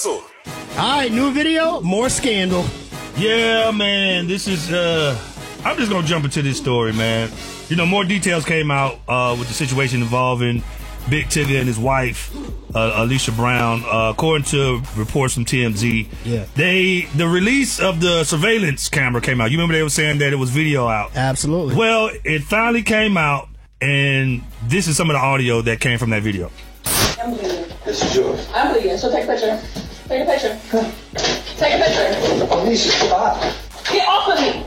tussle. All right, new video, more scandal. Yeah, man, this is, I'm just gonna jump into this story, man. You know, more details came out with the situation involving Big Tigger and his wife, Alicia Brown. According to reports from TMZ, the release of the surveillance camera came out. You remember they were saying that it was video out? Absolutely. Well, it finally came out, and this is some of the audio that came from that video. I'm bleeding. This is yours. I'm bleeding, so take a picture. Take a picture. Take a picture. Alicia, stop. Get off of me.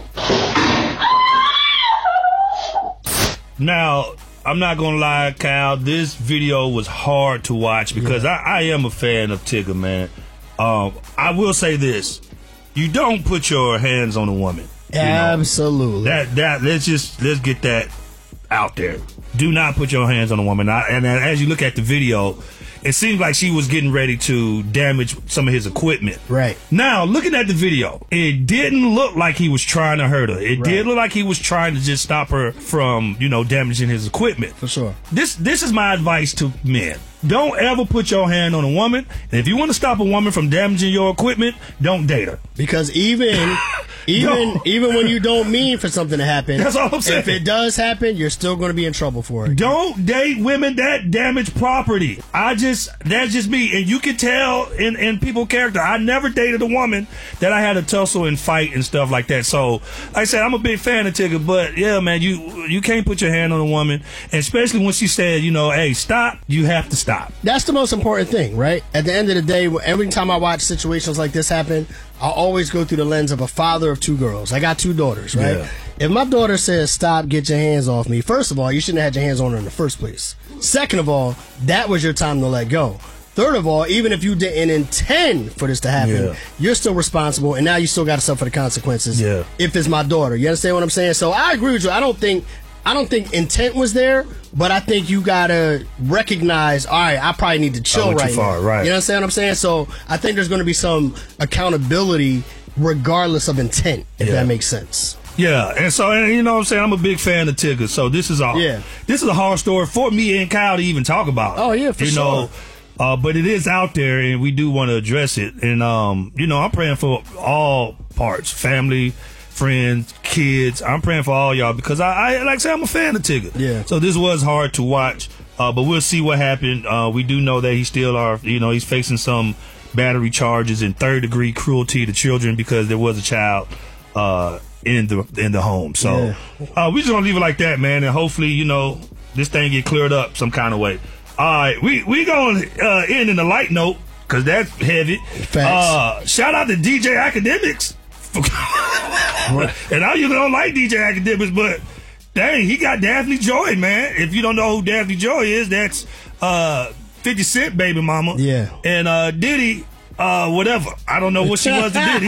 Now, I'm not gonna lie, Kyle, this video was hard to watch because I am a fan of Tigger, man. I will say this. You don't put your hands on a woman. Absolutely. Let's get that out there. Do not put your hands on a woman. And as you look at the video, it seems like she was getting ready to damage some of his equipment. Right. Now, looking at the video, it didn't look like he was trying to hurt her. It did look like he was trying to just stop her from, damaging his equipment. For sure. This is my advice to men. Don't ever put your hand on a woman. And if you want to stop a woman from damaging your equipment, don't date her. Because even when you don't mean for something to happen, that's all I'm saying. If it does happen, you're still going to be in trouble for it. Don't date women that damage property. That's just me. And you can tell in people's character. I never dated a woman that I had to tussle and fight and stuff like that. So, like I said, I'm a big fan of Tigger, but yeah, man, you can't put your hand on a woman, and especially when she said, hey, stop, you have to stop. That's the most important thing, right? At the end of the day, every time I watch situations like this happen, I always go through the lens of a father of two girls. I got two daughters, right? Yeah. If my daughter says, stop, get your hands off me, first of all, you shouldn't have had your hands on her in the first place. Second of all, that was your time to let go. Third of all, even if you didn't intend for this to happen, you're still responsible, and now you still got to suffer the consequences if it's my daughter. You understand what I'm saying? So I agree with you. I don't think intent was there, but I think you gotta recognize, all right, I probably need to chill right now. Right. You understand what I'm saying? So I think there's gonna be some accountability regardless of intent, if that makes sense. Yeah, and you know what I'm saying? I'm a big fan of Tigger, so this is a hard story for me and Kyle to even talk about. Oh yeah, for sure. But it is out there, and we do want to address it. And I'm praying for all parts, family, friends, kids. I'm praying for all y'all because I like I say, I'm a fan of Tigger. Yeah. So this was hard to watch, but we'll see what happened. We do know that he still he's facing some battery charges and third-degree cruelty to children because there was a child in the home. So we just gonna leave it like that, man, and hopefully this thing get cleared up some kind of way. All right, we gonna end in a light note because that's heavy. Facts. Shout out to DJ Academics. And I usually don't like DJ Academics, but dang, he got Daphne Joy, man. If you don't know who Daphne Joy is, that's 50 Cent baby mama. Yeah. And Diddy, whatever. I don't know what she was to Diddy.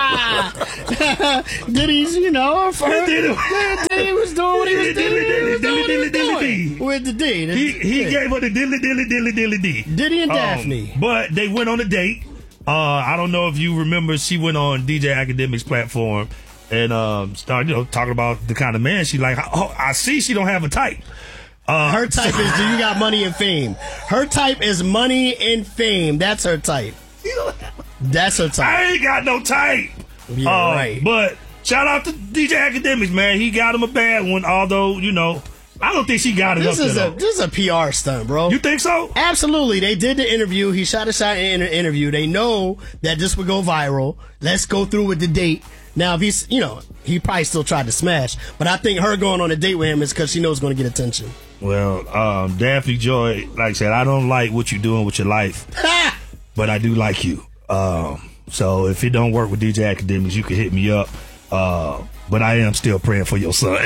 Diddy's, Diddy was doing what he was doing. With the D. He gave her the dilly D. Diddy and Daphne. But they went on a date. I don't know if you remember, she went on DJ Academics platform and started, talking about the kind of man she like. Oh, I see she don't have a type. Her type is, do you got money and fame? Her type is money and fame. That's her type. That's her type. I ain't got no type. Yeah, right. But shout out to DJ Academics, man. He got him a bad one, although, I don't think she got it this up is there. This is a PR stunt, bro. You think so? Absolutely. They did the interview. He shot a shot in an interview. They know that this would go viral. Let's go through with the date. Now, if he's, he probably still tried to smash, but I think her going on a date with him is because she knows it's going to get attention. Well, Daphne Joy, like I said, I don't like what you're doing with your life, but I do like you. So if it don't work with DJ Academics, you can hit me up. But I am still praying for your son.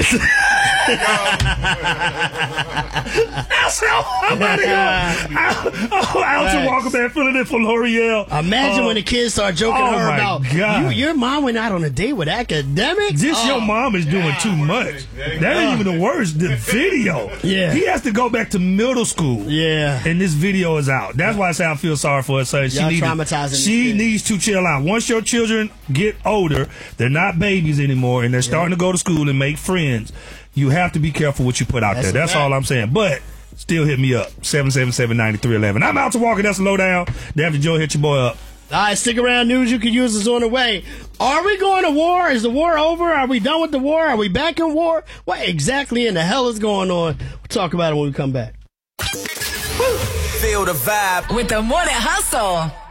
I'm out of here. Alton Walker, man, filling in for L'Oreal. Imagine when the kids start joking to her about, your mom went out on a date with Academics? Your mom is doing too much. That ain't even the worst. The video. Yeah. He has to go back to middle school. Yeah. And this video is out. That's why I say I feel sorry for her. So she needs to chill out. Once your children get older, they're not babies anymore, and they're starting to go to school and make friends. You have to be careful what you put out there. That's all I'm saying. But still hit me up. 777-9311. I'm Alton Walker. That's the Lowdown. Daphne Joy, hit your boy up. All right, stick around. News you can use is on the way. Are we going to war? Is the war over? Are we done with the war? Are we back in war? What exactly in the hell is going on? We'll talk about it when we come back. Feel the vibe with the Morning Hustle.